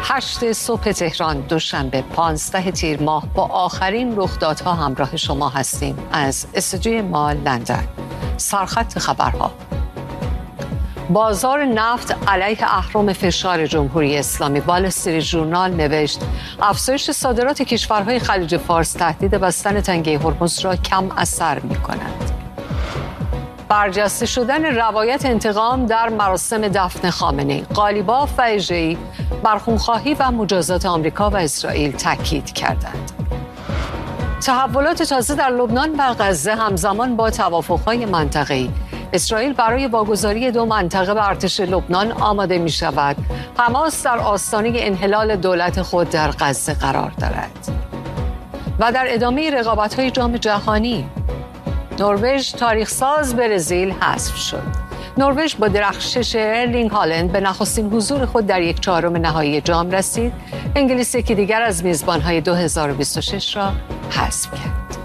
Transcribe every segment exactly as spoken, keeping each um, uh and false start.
هشت صبح تهران، دوشنبه پانزده تیر ماه، با آخرین رخدادها همراه شما هستیم از استودیوی ما لندن. سرخط خبرها: بازار نفت علیه اهرم فشار جمهوری اسلامی. وال استریت ژورنال نوشت افزایش صادرات کشورهای خلیج فارس تهدید بستن تنگه هرمز را کم اثر می‌کند. برجسته شدن روایت انتقام در مراسم دفن خامنه‌ای. قالیباف و اژه‌ای بر خونخواهی و مجازات آمریکا و اسرائیل تاکید کردند. تحولات تازه در لبنان و غزه همزمان با توافق‌های منطقه‌ای. اسرائیل برای واگذاری دو منطقه به ارتش لبنان آماده می شود. حماس در آستانه انحلال دولت خود در غزه قرار دارد. و در ادامه رقابت‌های جام جهانی، نروژ تاریخ ساز برزیل حذف شد. نروژ با درخشش ارلینگ هالند به نخستین حضور خود در یک چهارم نهایی جام رسید. انگلیس یکی دیگر از میزبان‌های دو هزار و بیست و شش را حذف کرد.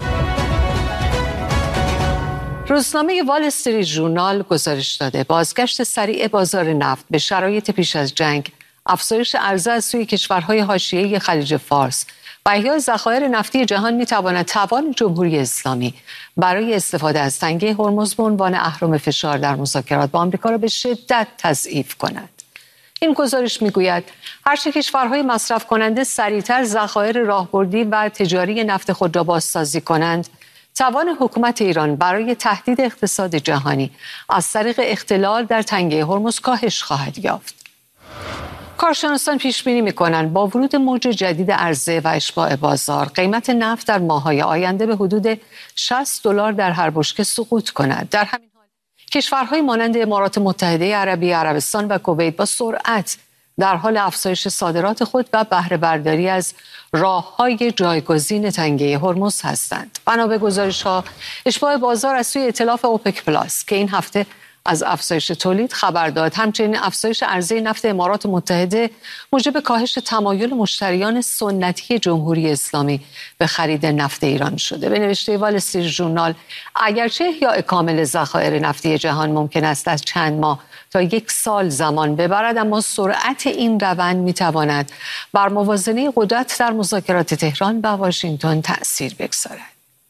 روزنامه وال استریت ژورنال گزارش داده بازگشت سریع بازار نفت به شرایط پیش از جنگ، افزایش عرضه از سوی کشورهای حاشیه‌ای خلیج فارس و احیای ذخایر نفتی جهان می‌تواند توان جمهوری اسلامی برای استفاده از تنگه هرمز به عنوان اهرم فشار در مذاکرات با آمریکا را به شدت تضعیف کند. این گزارش می‌گوید هرچه کشورهای مصرف کننده سریعتر ذخایر راهبردی و تجاری نفت خود را بازسازی کنند، توان حکومت ایران برای تهدید اقتصاد جهانی از طریق اختلال در تنگه هرمز کاهش خواهد یافت. کارشناسان پیش بینی می‌کنند با ورود موج جدید عرضه و اشباع بازار، قیمت نفت در ماه‌های آینده به حدود شصت دلار در هر بشکه سقوط کند. در همین حال کشورهای مانند امارات متحده عربی، عربستان و کویت با سرعت در حال افزایش صادرات خود و بهره برداری از راه‌های جایگزین تنگه هرمز هستند. بنا به گزارش‌ها، اشباع بازار از سوی ائتلاف اوپک پلاس که این هفته از افزایش تولید خبر داد، همچنین افزایش عرضه نفت امارات متحده موجب کاهش تمایل مشتریان سنتی جمهوری اسلامی به خرید نفت ایران شده. به نوشته وال استریت ژورنال، اگرچه احیاء کامل ذخایر نفتی جهان ممکن است از چند ماه تا یک سال زمان ببرد، اما سرعت این روند میتواند بر موازنه قدرت در مذاکرات تهران و واشنگتن تأثیر بگذارد.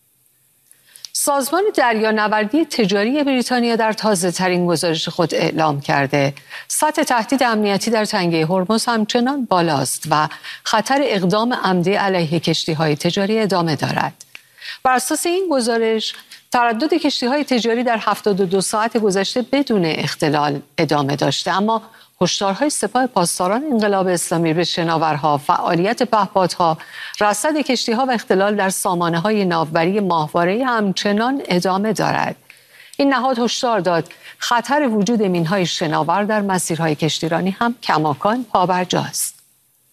سازمان دریانوردی تجاری بریتانیا در تازه‌ترین گزارش خود اعلام کرده سطح تهدید امنیتی در تنگه هرمز همچنان بالاست و خطر اقدام عمدی علیه کشتی‌های تجاری ادامه دارد. بر اساس این گزارش، تردد کشتی‌های تجاری در هفتاد و دو ساعت گذشته بدون اختلال ادامه داشته، اما هشدارهای سپاه پاسداران انقلاب اسلامی به شناورها، فعالیت پهپادها، رصد کشتی‌ها و اختلال در سامانه‌های ناوبری ماهواره‌ای همچنان ادامه دارد. این نهاد هشدار داد خطر وجود مین‌های شناور در مسیرهای کشتیرانی هم کماکان پابرجاست.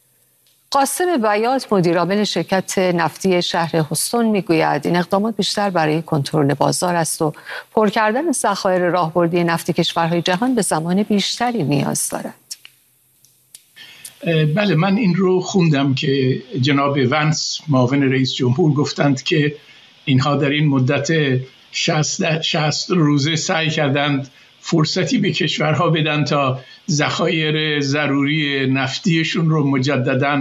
قاسم بیات، مدیرعامل شرکت نفتی شهر هوستون، میگوید این اقدامات بیشتر برای کنترل بازار است و پر کردن ذخایر راهبردی نفت کشورهای جهان به زمان بیشتری نیاز دارد. بله، من این رو خوندم که جناب ونس، معاون رئیس جمهور، گفتند که اینها در این مدت شصت روزه سعی کردند فرصتی به کشورها بدن تا ذخایر ضروری نفتیشون رو مجدداً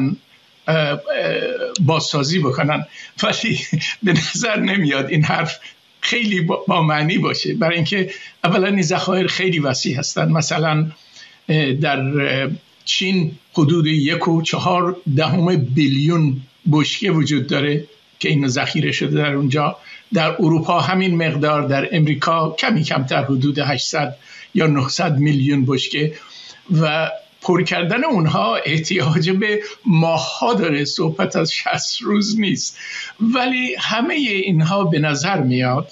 بازسازی بکنن، ولی به نظر نمیاد این حرف خیلی با معنی باشه، برای اینکه اولا این ذخایر خیلی وسیع هستند. مثلا در چین حدود یک و چهار دهم بیلیون بشکه وجود داره که این ذخیره شده در اونجا. در اروپا همین مقدار، در امریکا کمی کمتر، حدود هشتصد یا نهصد میلیون بشکه، و پر کردن اونها احتیاج به ماه‌ها داره، صحبت از شصت روز نیست. ولی همه اینها به نظر میاد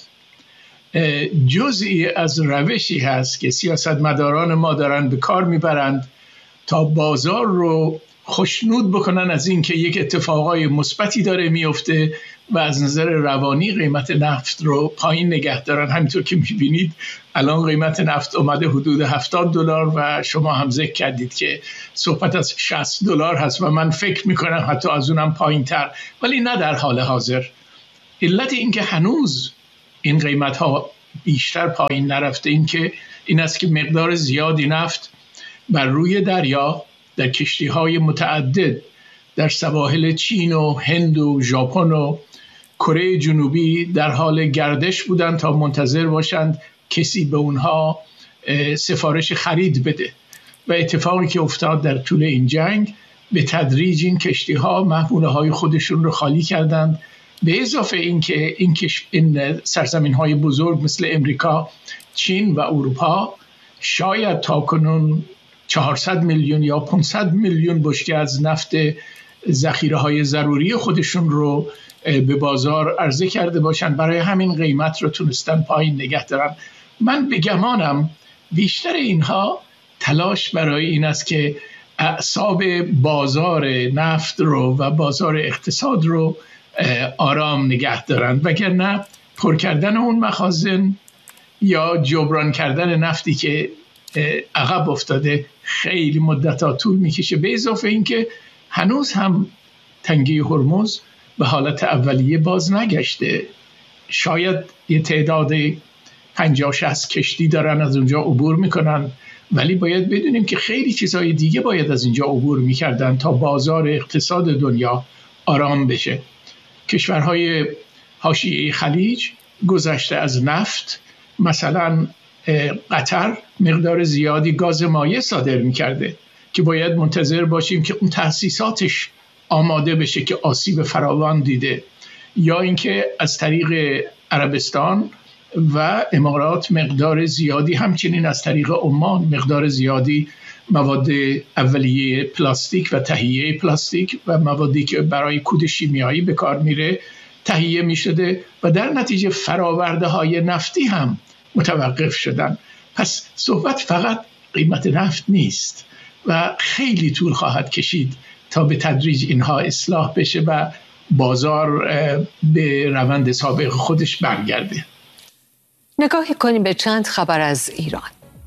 جزئی از روشی هست که سیاستمداران ما دارن به کار میبرند تا بازار رو خوشنود بکنن از این که یک اتفاقای مثبتی داره میفته و از نظر روانی قیمت نفت رو پایین نگه دارن. همینطور که میبینید الان قیمت نفت اومده حدود هفتاد دلار و شما هم ذکر کردید که صحبت از شصت دلار هست و من فکر میکنم حتی از اونم پایین تر، ولی نه در حال حاضر. علت این که هنوز این قیمت ها بیشتر پایین نرفته این که این است که مقدار زیادی نفت بر روی دریا در کشتی‌های متعدد در سواحل چین و هند و ژاپن و کره جنوبی در حال گردش بودند تا منتظر باشند کسی به اونها سفارش خرید بده و اتفاقی که افتاد در طول این جنگ، به تدریج این کشتی‌ها محموله‌های خودشون رو خالی کردند. به اضافه اینکه این, این سرزمین‌های بزرگ مثل امریکا، چین و اروپا شاید تاکنون چهارصد میلیون یا پانصد میلیون بشکه از نفت ذخیره‌های ضروری خودشون رو به بازار عرضه کرده باشند، برای همین قیمت رو تونستن پایین نگه دارن. من به گمانم بیشتر اینها تلاش برای این است که اعصاب بازار نفت رو و بازار اقتصاد رو آرام نگه دارند، وگرنه پر کردن اون مخازن یا جبران کردن نفتی که عقب افتاده خیلی مدت‌ها طول میکشه. به اضافه اینکه هنوز هم تنگه هرمز به حالت اولیه باز نگشته. شاید یه تعداد پنجاه شصت کشتی دارن از اونجا عبور میکنن، ولی باید بدونیم که خیلی چیزهای دیگه باید از اینجا عبور میکردن تا بازار اقتصاد دنیا آرام بشه. کشورهای حاشیه خلیج گذشته از نفت، مثلا قطر مقدار زیادی گاز مایع صادر میکرده که باید منتظر باشیم که اون تأسیساتش آماده بشه که آسیب فراوان دیده، یا اینکه از طریق عربستان و امارات مقدار زیادی، همچنین از طریق عمان مقدار زیادی مواد اولیه پلاستیک و تهیه پلاستیک و موادی که برای کود شیمیایی به کار میره تهیه میشده و در نتیجه فراورده های نفتی هم متوقف شدن. پس صحبت فقط قیمت نفت نیست و خیلی طول خواهد کشید تا به تدریج اینها اصلاح بشه و بازار به روند سابق خودش برگرده. نگاهی کنیم به چند خبر از ایران.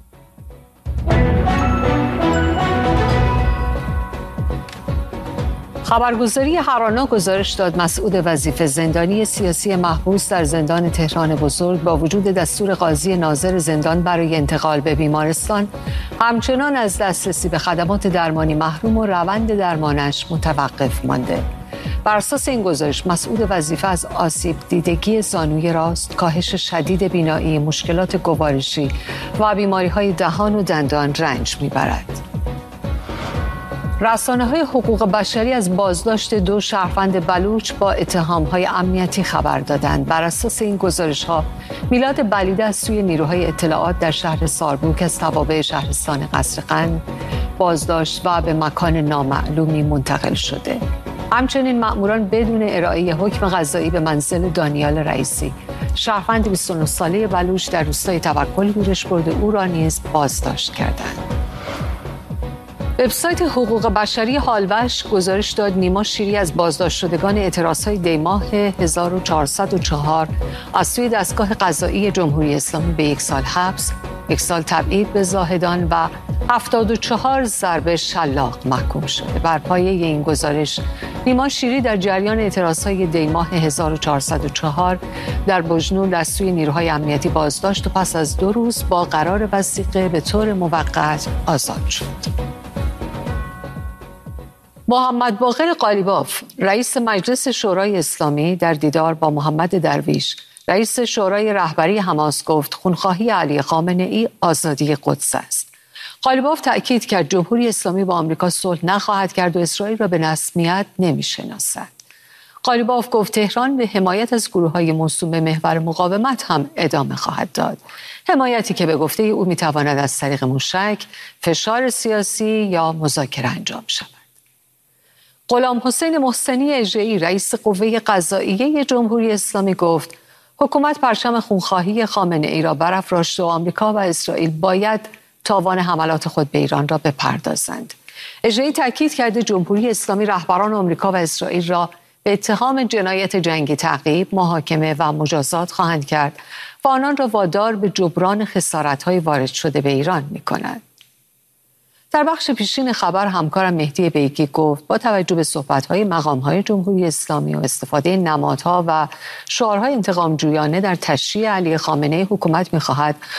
خبرگزاری هرانا گزارش داد مسعود وظیفه، زندانی سیاسی محبوس در زندان تهران بزرگ، با وجود دستور قاضی ناظر زندان برای انتقال به بیمارستان، همچنان از دسترسی به خدمات درمانی محروم و روند درمانش متوقف مانده. بر اساس این گزارش مسعود وظیفه از آسیب دیدگی زانوی راست، کاهش شدید بینایی، مشکلات گوارشی و بیماری‌های دهان و دندان رنج می‌برد. رسانه‌های حقوق بشری از بازداشت دو شهروند بلوچ با اتهام‌های امنیتی خبر دادند. بر اساس این گزارش‌ها میلاد بلیده از سوی نیروهای اطلاعات در شهر ساربروک از توابع شهرستان قصرقند بازداشت و به مکان نامعلومی منتقل شده. همچنین مأموران بدون ارائه حکم قضایی به منزل دانیال رئیسی، شهروند بیست و نه ساله بلوچ در روستای توکل یورش برده، او را نیز بازداشت کردند. وبسایت حقوق بشری هالوش گزارش داد نیما شیری از بازداشت شدگان اعتراض‌های دی‌ماه هزار و چهارصد و چهار از سوی دستگاه قضایی جمهوری اسلامی به یک سال حبس، یک سال تبعید به زاهدان و هفتاد و چهار ضربه شلاق محکوم شده. بر پایه این گزارش نیما شیری در جریان اعتراض‌های دی‌ماه هزار و چهارصد و چهار در بجنورد از سوی نیروهای امنیتی بازداشت و پس از دو روز با قرار وثیقه به طور موقت آزاد شد. محمد باقر قالیباف، رئیس مجلس شورای اسلامی، در دیدار با محمد درویش، رئیس شورای رهبری حماس، گفت خونخواهی علی خامنه‌ای آزادی قدس است. قالیباف تأکید کرد جمهوری اسلامی با آمریکا صلح نخواهد کرد و اسرائیل را به رسمیت نمی‌شناسد. قالیباف گفت تهران به حمایت از گروه‌های موسوم به محور مقاومت هم ادامه خواهد داد. حمایتی که به گفته او می‌تواند از طریق موشک، فشار سیاسی یا مذاکره انجام شود. غلام حسین محسنی اژه‌ای، رئیس قوه قضائیه جمهوری اسلامی، گفت حکومت پرچم خونخواهی خامنه‌ای را برافراشته و آمریکا و اسرائیل باید تاوان حملات خود به ایران را بپردازند. اژه‌ای تاکید کرده جمهوری اسلامی رهبران آمریکا و اسرائیل را به اتهام جنایت جنگی تعقیب، محاکمه و مجازات خواهند کرد و آنان را وادار به جبران خسارت‌های وارد شده به ایران می‌کنند. در بخش پیشین خبر همکارم مهدی بیگی گفت با توجه به صحبت‌های مقام‌های جمهوری اسلامی و استفاده نمادها و شعارهای انتقام جویانه در تشییع علی خامنه‌ای، حکومت می‌خواهد